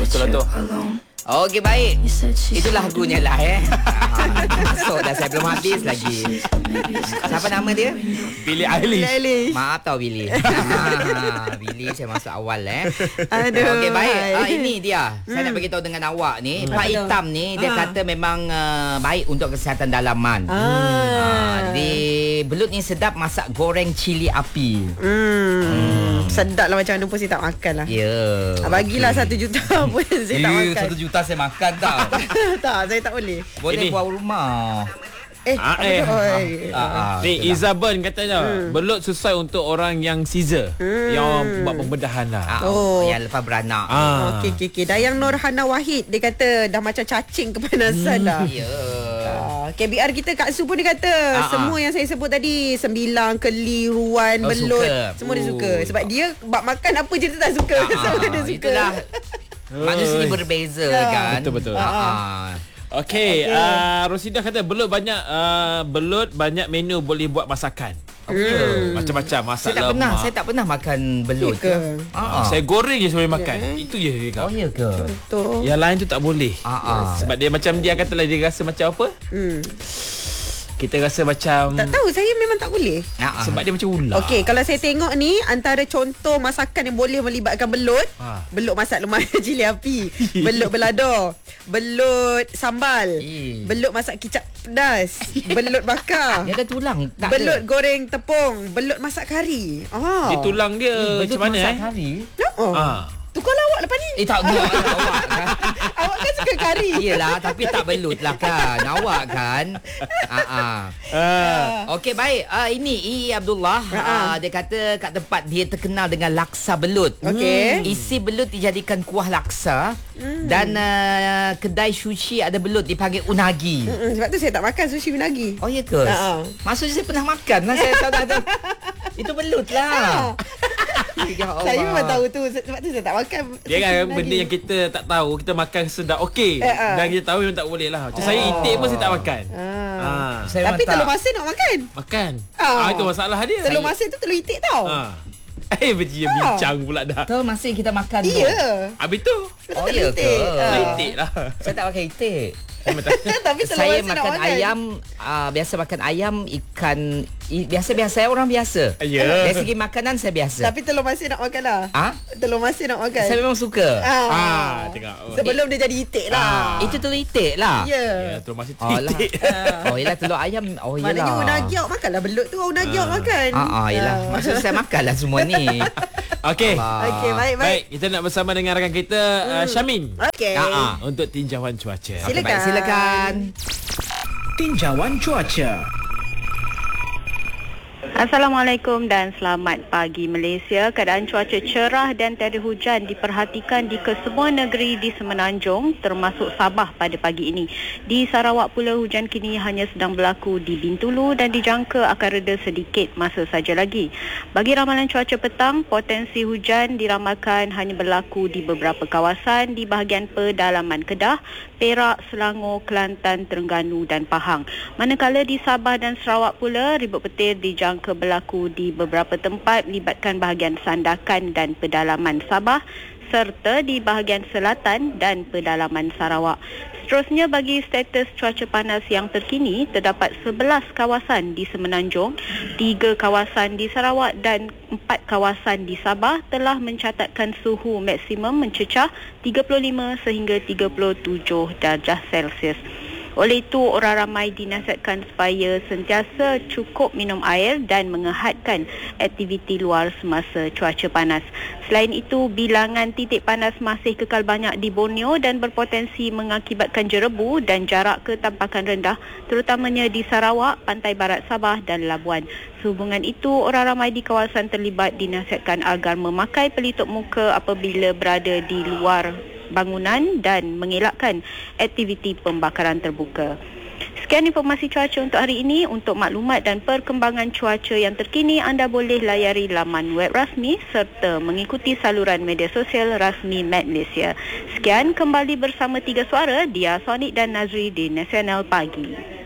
betul lah tu. Okey, baik. Itu lagunya lah masuk dah, saya belum habis lagi. Siapa nama dia? Billie Eilish. Maaf tau Billy. Billy saya masuk awal Aduh. Okey, baik. Ini dia. Saya nak beritahu dengan awak ni. Pak Hitam ni dia kata memang baik untuk kesihatan dalaman. Belut ni sedap, masak goreng cili api. Sedap lah, macam mana pun saya tak makan lah. Ya. Bagilah 1 juta pun saya tak makan. 1 juta saya makan tau. Tak, saya tak boleh. Boleh buat rumah. Ni Izabun katanya belut sesuai untuk orang yang Caesar, yang buat pembedahan lah. Yang lepas beranak. Okey. Dayang Nurhana Wahid, dia kata dah macam cacing kepanasan dah. Ya. KBR kita Kak Su pun dia kata semua yang saya sebut tadi, sembilang, keli, ruan, belut, semua dia suka. Sebab dia bab makan apa je dia tak suka. Semua dia suka. Itulah. Manusia berbeza kan. Betul. Okey, Rosidah kata belut banyak menu boleh buat masakan. Macam-macam masak lemak. Saya tak pernah makan belut ke. Saya goreng je sebelum makan. Itu je kau. Ya ke? Betul. Yang lain tu tak boleh. Sebab dia macam dia katalah dia rasa macam apa? Kita rasa macam tak tahu, saya memang tak boleh. Sebab dia macam ular. Okey, kalau saya tengok ni, antara contoh masakan yang boleh melibatkan belut, belut masak lemak cili api, belut belado, belut sambal, belut masak kicap pedas, belut bakar. Dia ada tulang. Belut goreng tepung, belut masak kari. Dia tulang dia macam mana masak kari? Tukar lawak lepas ni. Tak buat awak kan. Awak kan suka kari. Yelah, tapi tak belut lah kan. Awak kan. Okey, baik. Ini Abdullah. Dia kata kat tempat dia terkenal dengan laksa belut. Okey. Isi belut dijadikan kuah laksa. Dan kedai sushi ada belut dipanggil unagi. Sebab tu saya tak makan sushi unagi. Oh ya ke? Maksudnya saya pernah makan lah. Saya tahu ada. Itu belut lah. Ya Allah. Saya memang tahu tu. Sebab tu saya tak makan. Dia kan benda yang kita tak tahu, kita makan sedap okey. Dan kita tahu memang tak boleh lah. Macam saya itik pun saya tak makan. Tapi telur masin nak makan. Makan. Itu masalah dia. Telur masin tu telur itik tau. Bincang pula dah. Telur masin kita makan tu. Ya. Habis tu. Oh ya ke? Itik lah. Saya tak makan itik. Tapi saya makan ayam, biasa makan ayam, ikan, biasa-biasa, orang biasa. Dari segi makanan saya biasa. Tapi telur masin nak makan lah. Telur masin nak makan. Saya memang suka. Tengok. Sebelum dia jadi itik lah. Itu telur itik lah. Ya. Telur masin itik. Yelah, telur ayam. Maknanya unagi awak makan lah belut tu. Unagi awak makan. Yelah. Maksud saya makan lah semua ni. Okey. Baik. Kita nak bersama dengan rakan kita Syamin. Okey. Untuk tinjauan cuaca. Silakan. Tinjauan cuaca. Assalamualaikum dan selamat pagi Malaysia. Keadaan cuaca cerah dan tiada hujan diperhatikan di kesemua negeri di Semenanjung termasuk Sabah pada pagi ini. Di Sarawak pula hujan kini hanya sedang berlaku di Bintulu dan dijangka akan reda sedikit masa saja lagi. Bagi ramalan cuaca petang, potensi hujan diramalkan hanya berlaku di beberapa kawasan di bahagian pedalaman Kedah, Perak, Selangor, Kelantan, Terengganu dan Pahang. Manakala di Sabah dan Sarawak pula ribut petir dijangka berlaku di beberapa tempat melibatkan bahagian Sandakan dan pedalaman Sabah serta di bahagian selatan dan pedalaman Sarawak. Seterusnya, bagi status cuaca panas yang terkini, terdapat 11 kawasan di Semenanjung, 3 kawasan di Sarawak dan 4 kawasan di Sabah telah mencatatkan suhu maksimum mencecah 35 sehingga 37 darjah Celsius. Oleh itu, orang ramai dinasihatkan supaya sentiasa cukup minum air dan mengehatkan aktiviti luar semasa cuaca panas. Selain itu, bilangan titik panas masih kekal banyak di Borneo dan berpotensi mengakibatkan jerebu dan jarak ketampakan rendah, terutamanya di Sarawak, pantai barat Sabah dan Labuan. Sehubungan itu, orang ramai di kawasan terlibat dinasihatkan agar memakai pelitup muka apabila berada di luar bangunan dan mengelakkan aktiviti pembakaran terbuka. Sekian informasi cuaca untuk hari ini. Untuk maklumat dan perkembangan cuaca yang terkini, anda boleh layari laman web rasmi serta mengikuti saluran media sosial rasmi Met Malaysia. Sekian, kembali bersama Tiga Suara, Dia, Sonik dan Nazri di Nasional Pagi.